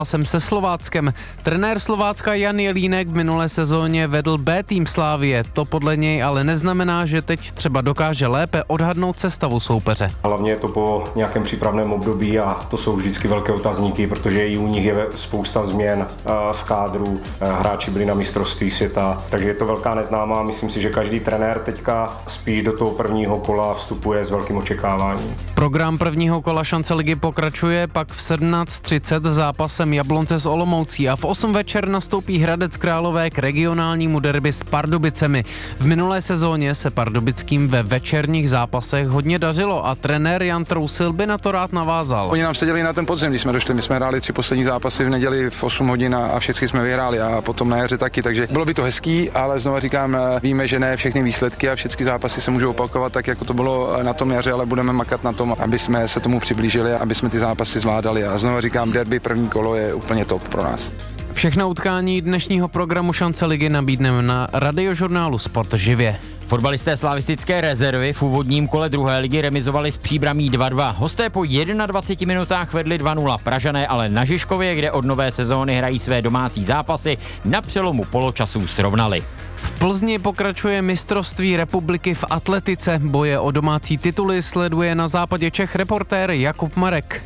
jsem se Slováckem. Trenér Slovácka Jan Jelínek v minulé sezóně vedl B tým Slávie. To podle něj ale neznamená, že teď třeba dokáže lépe odhadnout sestavu soupeře. Hlavně je to po nějakém přípravném období a to jsou vždycky velké otazníky, protože i u nich je spousta změn v kádru. Hráči byli na mistrovství světa, takže je to velká neznámá. Myslím si, že každý trenér teďka spíš do toho prvního kola vstupuje s velkým očekáváním. Program prvního kola Šance ligy pokračuje pak v 17:30 zápasem Jablonce s Olomoucí a v 8 večer nastoupí Hradec Králové k regionálnímu derby s Pardubicemi. V minulé sezóně se pardubickým ve večerních zápasech hodně dařilo a trenér Jan Trousil by na to rád navázal. Oni nám seděli na ten podzim, když jsme došli, my jsme hráli 3 poslední zápasy v neděli v 8 hodin a všechny jsme vyhráli a potom na jaře taky, takže bylo by to hezký, ale znovu říkám, víme, že ne všechny výsledky a všechny zápasy se můžou opakovat tak, jako to bylo na tom jaře, ale budeme makat na tom, aby jsme se tomu přiblížili, aby jsme ty zápasy zvládali a znovu říkám, derby první kolo je úplně top pro nás. Všechna utkání dnešního programu Šance ligy nabídneme na radiožurnálu Sport živě. Fotbalisté slavistické rezervy v úvodním kole druhé ligy remizovali s Příbramí 2-2. Hosté po 21 minutách vedli 2-0. Pražané ale na Žižkově, kde od nové sezóny hrají své domácí zápasy, na přelomu poločasů srovnali. V Plzni pokračuje mistrovství republiky v atletice. Boje o domácí tituly sleduje na západě Čech reportér Jakub Marek.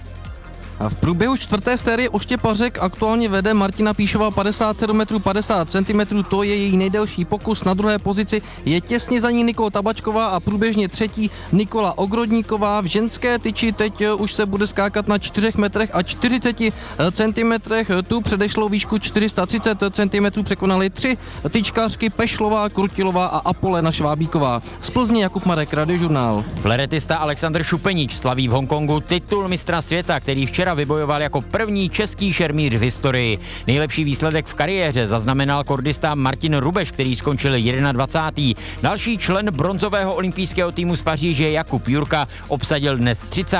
V průběhu 4. série Oštěpařek aktuálně vede Martina Píšová 57 metrů 50 cm, to je její nejdelší pokus. Na druhé pozici je těsně za ní Nikola Tabačková a průběžně třetí Nikola Ogrodníková. V ženské tyči teď už se bude skákat na 4 metrech a 40 cm. Tu předešlou výšku 430 cm překonaly 3 tyčkařky Pešlová, Krutilová a Apolena Švábíková. Z Plzně Jakub Marek, Radiožurnál. Fleretista Alexander Šupenič slaví v Hongkongu titul mistra světa, který včera vybojoval jako první český šermíř v historii. Nejlepší výsledek v kariéře zaznamenal kordista Martin Rubeš, který skončil 21. Další člen bronzového olympijského týmu z Paříže Jakub Jurka obsadil dnes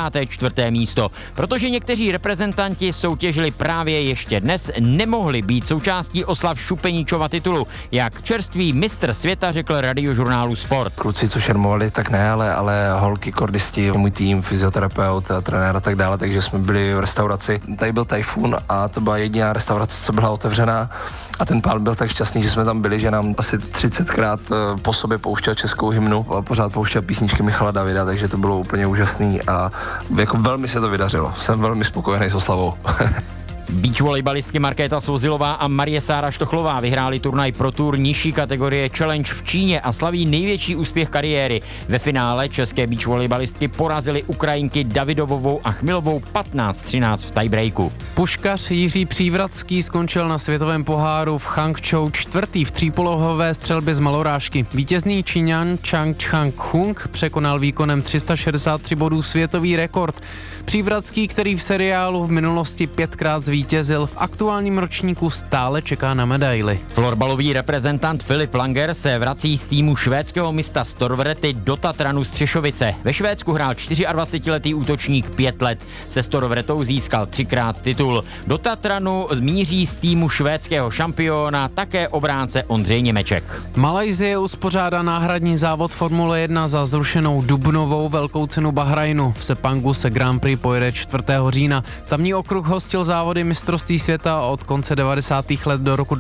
34. místo. Protože někteří reprezentanti soutěžili právě ještě dnes, nemohli být součástí oslav Šupeničova titulu. Jak čerstvý mistr světa řekl radiožurnálu Sport. Kluci, co šermovali, tak ne, ale holky, kordisti, můj tým, fyzioterapeut, trenér a tak dále, takže jsme byli v restauraci. Tady byl Tajfun a to byla jediná restaurace, co byla otevřená a ten pán byl tak šťastný, že jsme tam byli, že nám asi 30krát po sobě pouštěl českou hymnu a pořád pouštěl písničky Michala Davida, takže to bylo úplně úžasný a jako velmi se to vydařilo. Jsem velmi spokojený s oslavou. Beachvolejbalistky Markéta Svozilová a Marie Sára Štochlová vyhráli turnaj Pro Tour nižší kategorie Challenge v Číně a slaví největší úspěch kariéry. Ve finále české beachvolejbalistky porazily Ukrajinky Davidovovou a Chmilovou 15-13 v tiebreaku. Puškař Jiří Přívratský skončil na světovém poháru v Hangzhou 4. v třípolohové střelbě z malorážky. Vítězný Číňan Chang Chang-hung překonal výkonem 363 bodů světový rekord. Přívratský, který v seriálu v minulosti 5krát zvítězil, v aktuálním ročníku stále čeká na medaili. Florbalový reprezentant Filip Langer se vrací z týmu švédského mista Storvrety do Tatranu Střešovice. Ve Švédsku hrál 24letý útočník 5 let. Se Storvretou získal 3krát titul. Do Tatranu míří z týmu švédského šampiona také obránce Ondřej Němeček. Malajsie uspořádá náhradní závod Formule 1 za zrušenou dubnovou velkou cenu Bahrajnu. V Sepangu se Grand Prix pojede 4. října. Tamní okruh hostil závody mistrovství světa od konce 90. let do roku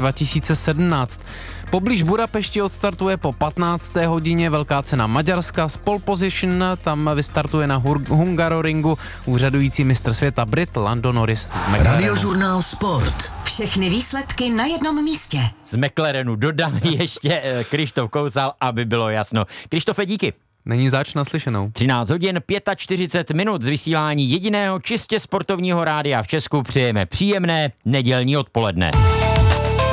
2017. Poblíž Budapešti odstartuje po 15. hodině velká cena Maďarska. Z pole position tam vystartuje na Hungaroringu úřadující mistr světa Brit Lando Norris z McLarenu. Radiožurnál Sport. Všechny výsledky na jednom místě. Z McLarenu dodal ještě Krištof Kousal, aby bylo jasno. Krištofe, díky. Není zač, naslyšenou. 13 hodin 45 minut z vysílání jediného čistě sportovního rádia v Česku přejeme příjemné nedělní odpoledne.